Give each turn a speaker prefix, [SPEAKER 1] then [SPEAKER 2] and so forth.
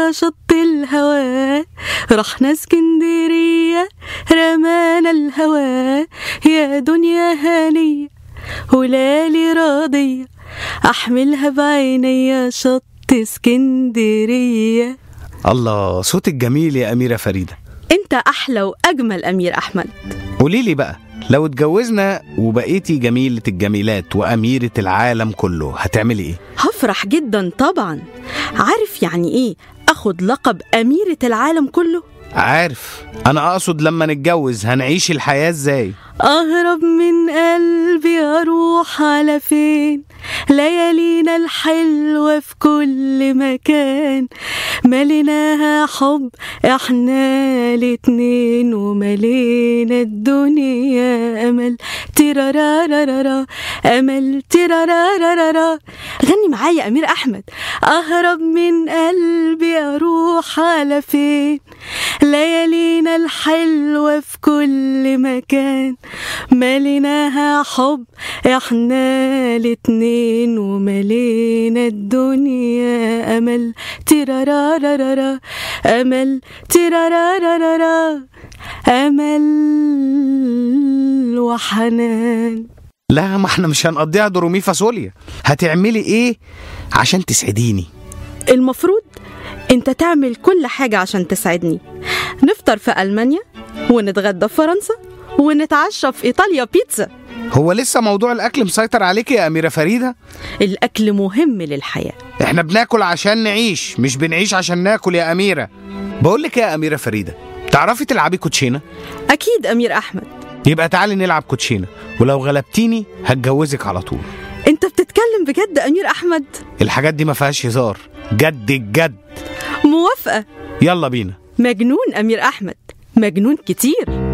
[SPEAKER 1] على شط الهوى، رحنا اسكندرية رمانا الهوى، يا دنيا هانية ولالي راضية، أحملها بعيني شط اسكندرية.
[SPEAKER 2] الله، صوتك جميل يا أميرة فريدة.
[SPEAKER 1] انت أحلى وأجمل أمير أحمد.
[SPEAKER 2] قوليلي بقى، لو اتجوزنا وبقيتي جميلة الجميلات وأميرة العالم كله هتعملي ايه؟
[SPEAKER 1] هفرح جدا طبعا. عارف يعني ايه أخد لقب أميرة العالم كله؟
[SPEAKER 2] عارف، أنا أقصد لما نتجوز هنعيش الحياة ازاي؟
[SPEAKER 1] أهرب من قلبي أروح على فين، ليالينا الحلوة في كل مكان، مليناها حب احنا الاتنين، وملينا الدنيا أمل تيرارارارا، أمل تيرارارارا. غني معايا أمير أحمد. أهرب من قلبي أروح على فين، ليالينا الحلوة في كل مكان، مليناها حب احنا الاتنين، وملينا الدنيا أمل تيرارارارا، أمل تيرارارارا، أمل وحنان.
[SPEAKER 2] لا، ما احنا مش هنقضيها درومي فاصوليا. هتعملي ايه عشان تسعديني؟
[SPEAKER 1] المفروض انت تعمل كل حاجة عشان تسعدني. نفطر في ألمانيا، ونتغدى في فرنسا، ونتعشى في إيطاليا بيتزا.
[SPEAKER 2] هو لسه موضوع الأكل مسيطر عليك يا أميرة فريدة؟
[SPEAKER 1] الأكل مهم للحياة.
[SPEAKER 2] احنا بناكل عشان نعيش، مش بنعيش عشان ناكل يا أميرة. بقولك يا أميرة فريدة، تعرفي تلعبي كوتشينة؟
[SPEAKER 1] أكيد أمير أحمد.
[SPEAKER 2] يبقى تعالي نلعب كوتشينة، ولو غلبتيني هتجوزك على طول.
[SPEAKER 1] انت بتتكلم بجد أمير أحمد؟
[SPEAKER 2] الحاجات دي ما فيهاش هزار، جد الجد.
[SPEAKER 1] موافقة.
[SPEAKER 2] يلا بينا.
[SPEAKER 1] مجنون أمير أحمد، مجنون كتير.